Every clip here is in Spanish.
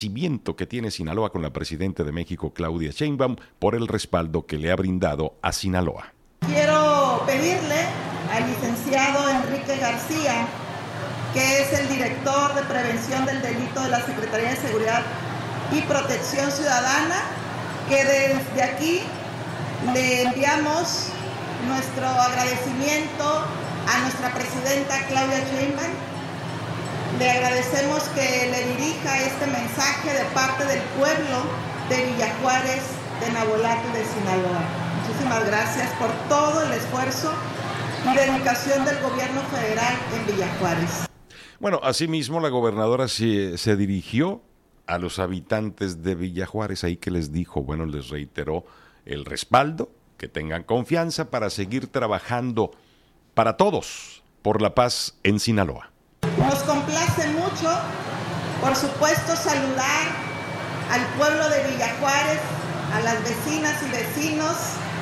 agradecimiento que tiene Sinaloa con la presidenta de México, Claudia Sheinbaum, por el respaldo que le ha brindado a Sinaloa. Quiero pedirle al licenciado Enrique García, que es el director de prevención del delito de la Secretaría de Seguridad y Protección Ciudadana, que desde aquí le enviamos nuestro agradecimiento a nuestra presidenta Claudia Sheinbaum. Le agradecemos que le dirija este mensaje de parte del pueblo de Villa Juárez, de Nabolato y de Sinaloa. Muchísimas gracias por todo el esfuerzo y dedicación del gobierno federal en Villa Juárez. Bueno, asimismo la gobernadora se dirigió a los habitantes de Villa Juárez, ahí que les dijo, bueno, les reiteró el respaldo, que tengan confianza para seguir trabajando para todos por la paz en Sinaloa. Nos complace mucho, por supuesto, saludar al pueblo de Villa Juárez, a las vecinas y vecinos,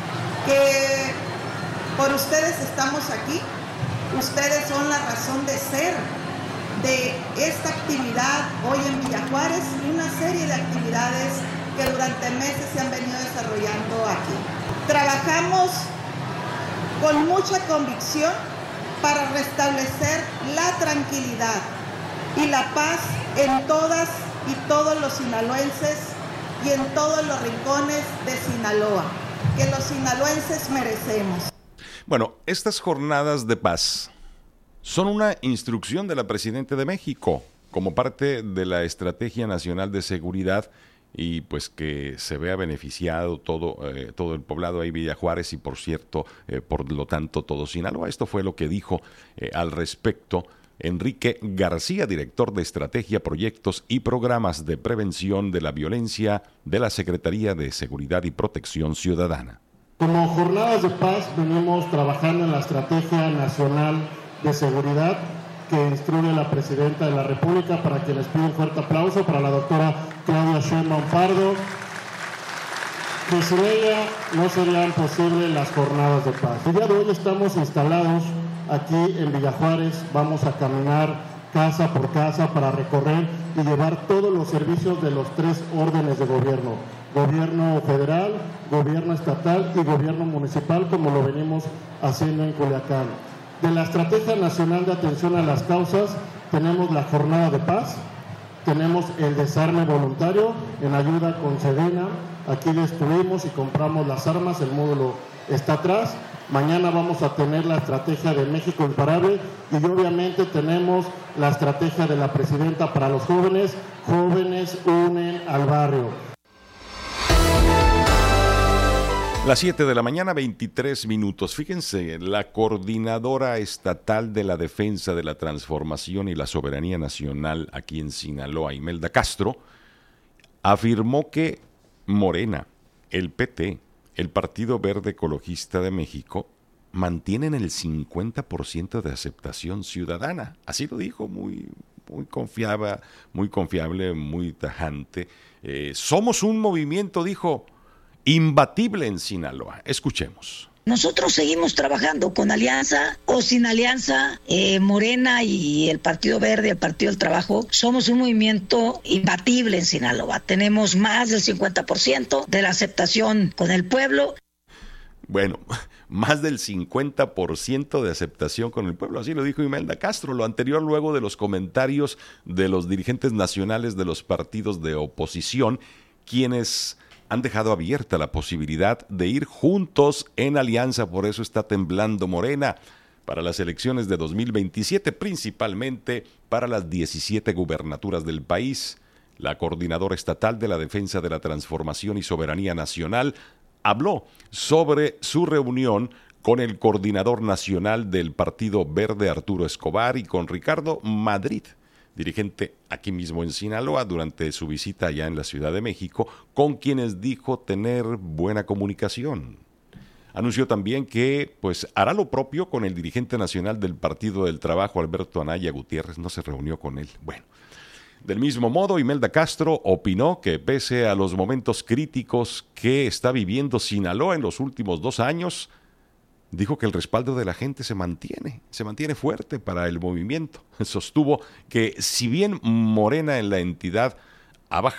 que por ustedes estamos aquí. Ustedes son la razón de ser de esta actividad hoy en Villa Juárez y una serie de actividades que durante meses se han venido desarrollando aquí. Trabajamos con mucha convicción para restablecer la tranquilidad y la paz en todas y todos los sinaloenses y en todos los rincones de Sinaloa, que los sinaloenses merecemos. Bueno, estas jornadas de paz son una instrucción de la presidenta de México como parte de la Estrategia Nacional de Seguridad y pues que se vea beneficiado todo el poblado ahí Villa Juárez y por cierto, por lo tanto todo Sinaloa. Esto fue lo que dijo al respecto Enrique García, director de Estrategia, Proyectos y Programas de Prevención de la Violencia de la Secretaría de Seguridad y Protección Ciudadana. Como jornadas de paz venimos trabajando en la Estrategia Nacional de Seguridad que instruye la Presidenta de la República, para quien les pido un fuerte aplauso para la doctora Claudia Sheinbaum Pardo, que sin ella no serían posibles las jornadas de paz. El día de hoy estamos instalados aquí en Villa Juárez, vamos a caminar casa por casa para recorrer y llevar todos los servicios de los 3 órdenes de gobierno: gobierno federal, gobierno estatal y gobierno municipal, como lo venimos haciendo en Culiacán. De la Estrategia Nacional de Atención a las Causas tenemos la Jornada de Paz, tenemos el desarme voluntario en ayuda con Sedena. Aquí destruimos y compramos las armas, el módulo está atrás. Mañana vamos a tener la Estrategia de México Imparable y obviamente tenemos la estrategia de la presidenta para los jóvenes. Jóvenes unen al barrio. Las 7 de la mañana, 23 minutos. Fíjense, la Coordinadora Estatal de la Defensa de la Transformación y la Soberanía Nacional aquí en Sinaloa, Imelda Castro, afirmó que Morena, el PT, el Partido Verde Ecologista de México, mantienen el 50% de aceptación ciudadana. Así lo dijo, muy confiable, muy tajante. Somos un movimiento, dijo, imbatible en Sinaloa. Escuchemos. Nosotros seguimos trabajando con alianza o sin alianza, Morena y el Partido Verde, el Partido del Trabajo, somos un movimiento imbatible en Sinaloa. Tenemos más del 50% de la aceptación con el pueblo. Bueno, más del 50% de aceptación con el pueblo, así lo dijo Imelda Castro. Lo anterior luego de los comentarios de los dirigentes nacionales de los partidos de oposición, quienes han dejado abierta la posibilidad de ir juntos en alianza. Por eso está temblando Morena para las elecciones de 2027, principalmente para las 17 gubernaturas del país. La Coordinadora Estatal de la Defensa de la Transformación y Soberanía Nacional habló sobre su reunión con el Coordinador Nacional del Partido Verde, Arturo Escobar, y con Ricardo Madrid, dirigente aquí mismo en Sinaloa, durante su visita allá en la Ciudad de México, con quienes dijo tener buena comunicación. Anunció también que hará lo propio con el dirigente nacional del Partido del Trabajo, Alberto Anaya Gutiérrez. No se reunió con él. Bueno, del mismo modo, Imelda Castro opinó que pese a los momentos críticos que está viviendo Sinaloa en los últimos 2 años, dijo que el respaldo de la gente se mantiene fuerte para el movimiento. Sostuvo que si bien Morena en la entidad ha bajado.